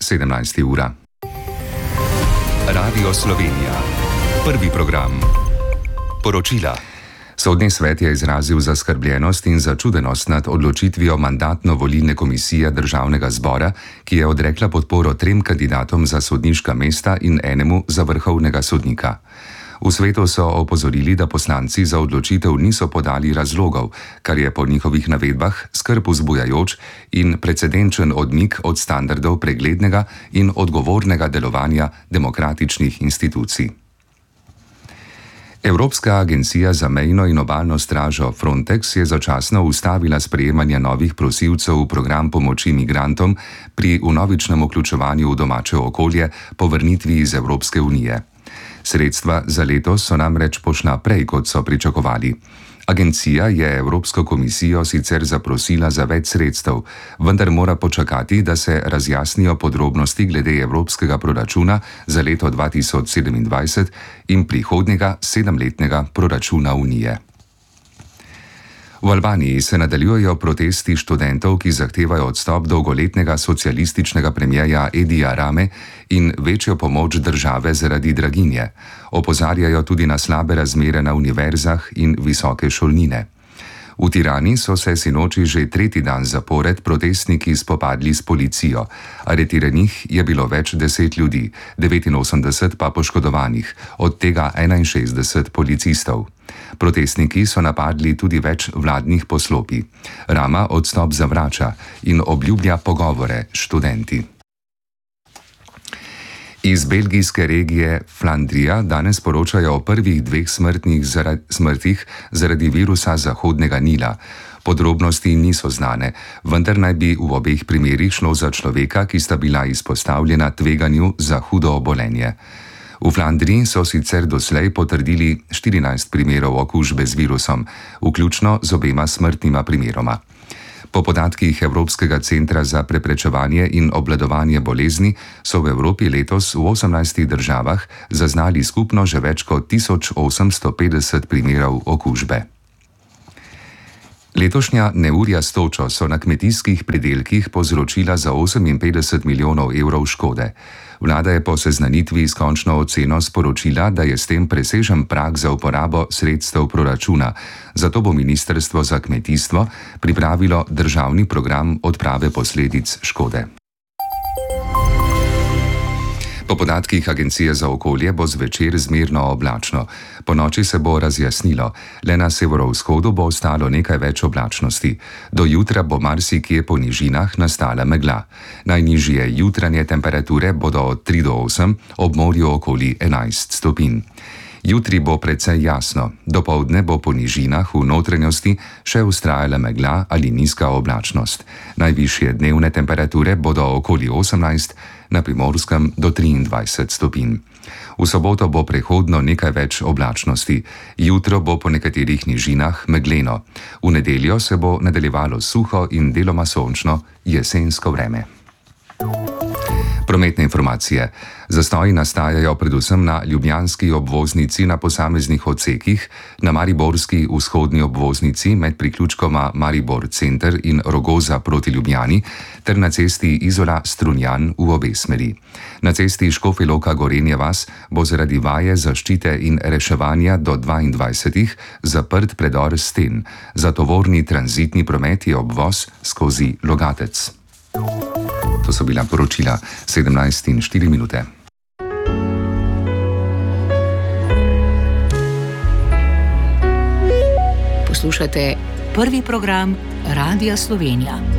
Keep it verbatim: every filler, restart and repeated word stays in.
sedemnajsta ura. Radio Slovenija. Prvi program. Poročila. Sodni svet je izrazil zaskrbljenost in začudenost nad odločitvijo Mandatno-volilne komisije Državnega zbora, ki je odrekla podporo trem kandidatom za sodniška mesta in enemu za vrhovnega sodnika. V svetu so opozorili, da poslanci za odločitev niso podali razlogov, kar je po njihovih navedbah skrb vzbujajoč in precedenčen odmik od standardov preglednega in odgovornega delovanja demokratičnih institucij. Evropska agencija za mejno in obalno stražo Frontex je začasno ustavila sprejemanje novih prosilcev v program pomoči migrantom pri vnovičnem vključevanju v domače okolje po vrnitvi iz Evropske unije. Sredstva za letos so namreč pošla prej, kot so pričakovali. Agencija je Evropsko komisijo sicer zaprosila za več sredstev, vendar mora počakati, da se razjasnijo podrobnosti glede evropskega proračuna za leto dva tisoč sedemindvajset in prihodnjega sedemletnega proračuna Unije. V Albaniji se nadaljujejo protesti študentov, ki zahtevajo odstop dolgoletnega socialističnega premierja Edija Rame in večjo pomoč države zaradi draginje. Opozarjajo tudi na slabe razmere na univerzah in visoke šolnine. V Tirani so se sinoči že tretji dan zapored protestniki spopadli s policijo. Aretiranih je bilo več deset ljudi, devetinosemdeset pa poškodovanih, od tega enainšestdeset policistov. Protestniki so napadli tudi več vladnih poslopij. Rama odstop zavrača in obljublja pogovore s študenti. Iz belgijske regije Flandrija danes poročajo o prvih dveh smrtnih zaradi, smrtih zaradi virusa Zahodnega Nila. Podrobnosti niso znane, vendar naj bi v obeh primerih šlo za človeka, ki sta bila izpostavljena tveganju za hudo obolenje. V Flandriji so sicer doslej potrdili štirinajst primerov okužbe z virusom, vključno z obema smrtnima primeroma. Po podatkih Evropskega centra za preprečevanje in obvladovanje bolezni so v Evropi letos v osemnajstih državah zaznali skupno že več kot tisoč osemsto petdeset primerov okužbe. Letošnja neurja s točo so na kmetijskih pridelkih povzročila za oseminpetdeset milijonov evrov škode. Vlada je po seznanitvi s končno oceno sporočila, da je s tem presežen prag za uporabo sredstev proračuna, zato bo Ministrstvo za kmetijstvo pripravilo državni program odprave posledic škode. Po podatkih Agencije za okolje bo zvečer zmerno oblačno. Ponoči se bo razjasnilo, le na severovzhodu bo ostalo nekaj več oblačnosti. Do jutra bo marsikje po nižinah nastala megla. Najnižje jutranje temperature bodo od tri do osem, ob morju okoli enajst stopinj. Jutri bo precej jasno, dopoldne bo po nižinah v notranjosti še vztrajala megla ali nizka oblačnost. Najvišje dnevne temperature bodo okoli osemnajst, na Primorskem do triindvajset stopinj. V soboto bo prehodno nekaj več oblačnosti, jutro bo po nekaterih nižinah megleno. V nedeljo se bo nadaljevalo suho in deloma sončno jesensko vreme. Prometne informacije. Zastoji nastajajo predvsem na ljubljanski obvoznici na posameznih odsekih, na mariborski vzhodni obvoznici med priključkoma Maribor Center in Rogoza proti Ljubljani ter na cesti Izola-Strunjan v obe smeri. Na cesti Škofja Loka Gorenja vas bo zaradi vaje zaščite in reševanja do dvaindvajsetih zaprt predor Sten. Za tovorni tranzitni promet je obvoz skozi Logatec. To so bila poročila sedemnajst in štiri minute. Poslušate prvi program Radia Slovenija.